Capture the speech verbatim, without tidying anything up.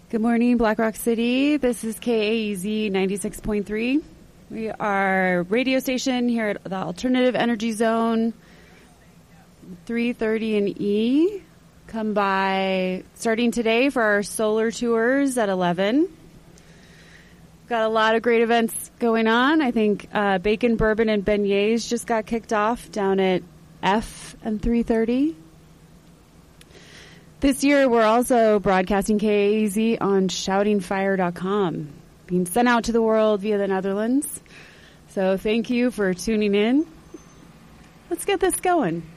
Good morning, Black Rock City. This is K A E Z ninety-six point three. We are a radio station here at the Alternative Energy Zone, three thirty and E. Come by starting today for our solar tours at eleven. Got a lot of great events going on. I think uh, Bacon, Bourbon, and Beignets just got kicked off down at F and three thirty. This year, we're also broadcasting K A E Z on shouting fire dot com, being sent out to the world via the Netherlands. So thank you for tuning in. Let's get this going.